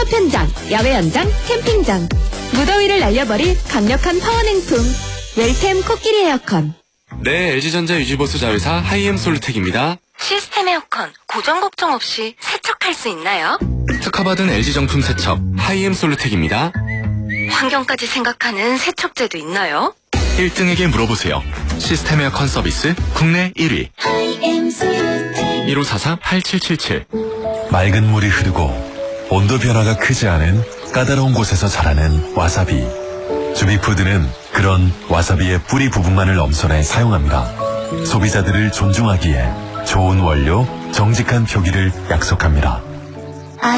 창업 현장, 야외 현장, 캠핑장. 무더위를 날려버릴 강력한 파워 냉풍. 웰템 코끼리 에어컨. 네, LG전자 유지보수 자회사 하이엠 솔루텍입니다. 시스템 에어컨 고장 걱정 없이 세척할 수 있나요? 특허받은 LG 정품 세척 하이엠 솔루텍입니다. 환경까지 생각하는 세척제도 있나요? 1등에게 물어보세요. 시스템 에어컨 서비스 국내 1위. 1544-8777. 맑은 물이 흐르고 온도 변화가 크지 않은 까다로운 곳에서 자라는 와사비. 주비푸드는 그런 와사비의 뿌리 부분만을 엄선해 사용합니다. 소비자들을 존중하기에 좋은 원료, 정직한 표기를 약속합니다.